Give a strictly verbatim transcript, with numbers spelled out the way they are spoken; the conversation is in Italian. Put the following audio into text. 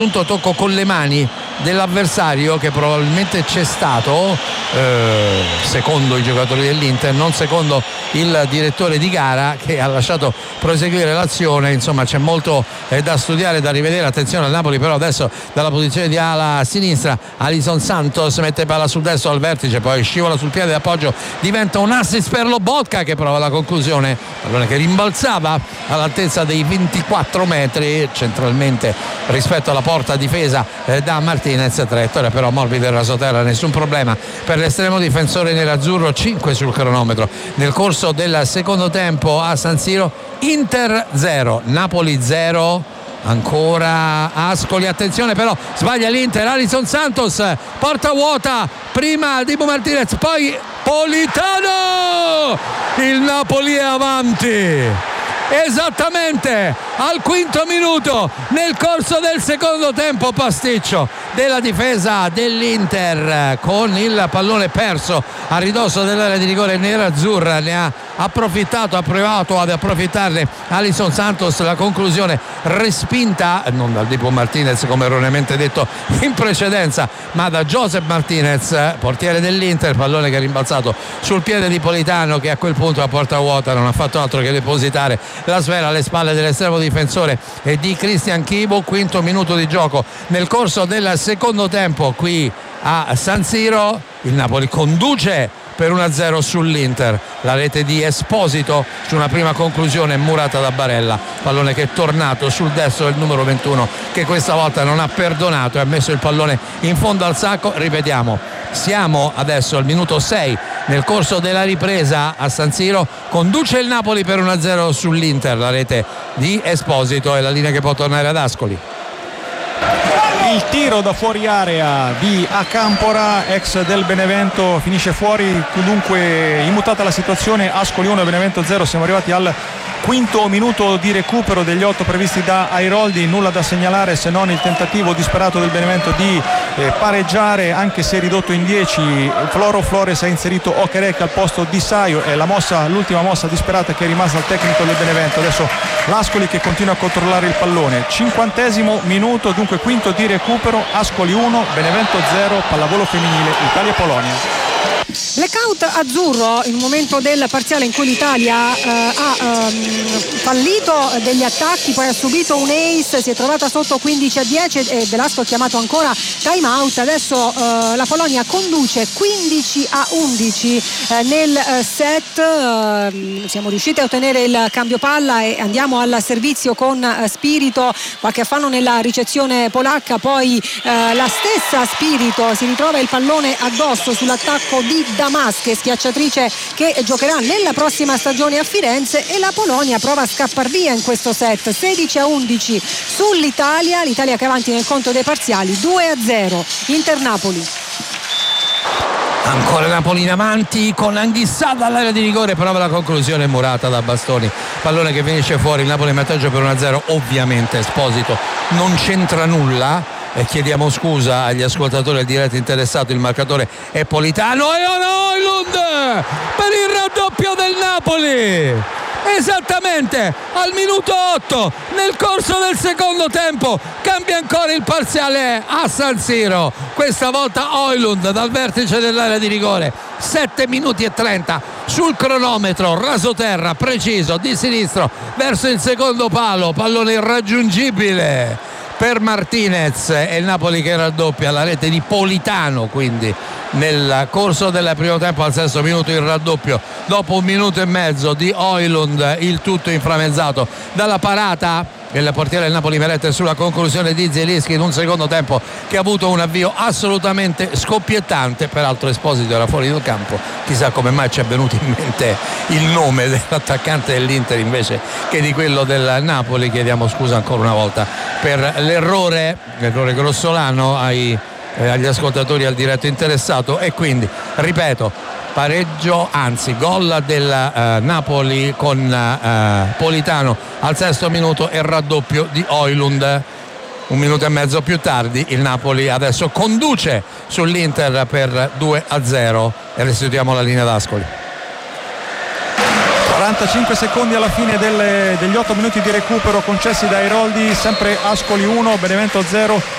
punto tocco con le mani dell'avversario, che probabilmente c'è stato eh, secondo i giocatori dell'Inter, non secondo il direttore di gara, che ha lasciato proseguire l'azione. Insomma, c'è molto eh, da studiare, da rivedere. Attenzione al Napoli, però adesso dalla posizione di ala sinistra Alison Santos mette palla sul destro al vertice, poi scivola sul piede d'appoggio, diventa un assist per Lobotka, che prova la conclusione, pallone che rimbalzava all'altezza dei ventiquattro metri centralmente rispetto alla porta difesa eh, da Martinez. Traiettoria però morbida e rasoterra, nessun problema per l'estremo difensore nerazzurro. Cinque sul cronometro nel corso del secondo tempo a San Siro. Inter zero, Napoli zero. Ancora Ascoli, attenzione però, sbaglia l'Inter. Alison Santos, porta vuota, prima Dibu Martinez, poi Politano. Il Napoli è avanti esattamente al quinto minuto nel corso del secondo tempo. Pasticcio della difesa dell'Inter con il pallone perso a ridosso dell'area di rigore nerazzurra. Ne ha approfittato, ha provato ad approfittarne Alison Santos. La conclusione respinta non dal Dibu Martinez, come erroneamente detto in precedenza, ma da Joseph Martinez, portiere dell'Inter. Pallone che è rimbalzato sul piede di Politano, che a quel punto a porta vuota non ha fatto altro che depositare la sfera alle spalle dell'estremo difensore e di Christian Chibo. Quinto minuto di gioco nel corso del secondo tempo qui a San Siro. Il Napoli conduce per uno a zero sull'Inter. La rete di Esposito su una prima conclusione murata da Barella, pallone che è tornato sul destro del numero ventuno, che questa volta non ha perdonato e ha messo il pallone in fondo al sacco. Ripetiamo, siamo adesso al minuto sei nel corso della ripresa a San Siro. Conduce il Napoli per uno a zero sull'Inter. La rete di Esposito è la linea che può tornare ad Ascoli. Il tiro da fuori area di Acampora, ex del Benevento, finisce fuori. Dunque immutata la situazione, Ascoli uno, Benevento zero. Siamo arrivati al quinto minuto di recupero degli otto previsti da Airoldi. Nulla da segnalare se non il tentativo disperato del Benevento di eh, pareggiare, anche se ridotto in dieci. Floro Flores ha inserito Okereke al posto di Saio, è la mossa, l'ultima mossa disperata che è rimasta al tecnico del Benevento. Adesso l'Ascoli che continua a controllare il pallone. Cinquantesimo minuto, dunque quinto di recupero. Ascoli uno, Benevento zero. Pallavolo femminile, Italia-Polonia. Blackout azzurro, il momento del parziale in cui l'Italia eh, ha ehm, fallito degli attacchi, poi ha subito un ace, si è trovata sotto quindici a dieci e Velasco ha chiamato ancora time out. Adesso eh, la Polonia conduce quindici a undici eh, nel eh, set. Eh, siamo riusciti a ottenere il cambio palla e andiamo al servizio con eh, Spirito, qualche affanno nella ricezione polacca, poi eh, la stessa Spirito si ritrova il pallone addosso sull'attacco di Damasche, schiacciatrice che giocherà nella prossima stagione a Firenze, e la Polonia prova a scappar via in questo set. Sedici a undici sull'Italia, l'Italia che è avanti nel conto dei parziali. Due a zero Inter-Napoli. Ancora Napoli in avanti con Anghissà dall'area di rigore, prova la conclusione murata da Bastoni, pallone che finisce fuori. Il Napoli in vantaggio per uno a zero. Ovviamente Esposito non c'entra nulla e chiediamo scusa agli ascoltatori del diretto interessato. Il marcatore è Politano e ora Højlund per il raddoppio del Napoli, esattamente al minuto otto nel corso del secondo tempo. Cambia ancora il parziale a San Siro, questa volta Højlund dal vertice dell'area di rigore. Sette minuti e trenta sul cronometro, rasoterra preciso di sinistro verso il secondo palo, pallone irraggiungibile per Martinez e il Napoli che raddoppia. La rete di Politano quindi nel corso del primo tempo. Al sesto minuto il raddoppio dopo un minuto e mezzo di Højlund, il tutto inframezzato dalla parata il portiere del Napoli Merette sulla conclusione di Zielinski in un secondo tempo che ha avuto un avvio assolutamente scoppiettante. Peraltro Esposito era fuori dal campo, chissà come mai ci è venuto in mente il nome dell'attaccante dell'Inter invece che di quello del Napoli. Chiediamo scusa ancora una volta per l'errore l'errore grossolano ai, eh, agli ascoltatori, al diretto interessato. E quindi ripeto, pareggio, anzi gol del eh, Napoli con eh, Politano al sesto minuto e raddoppio di Højlund un minuto e mezzo più tardi. Il Napoli adesso conduce sull'Inter per due a zero e restituiamo la linea d'Ascoli. quarantacinque secondi alla fine delle, degli otto minuti di recupero concessi da Airoldi. Sempre Ascoli uno, Benevento zero.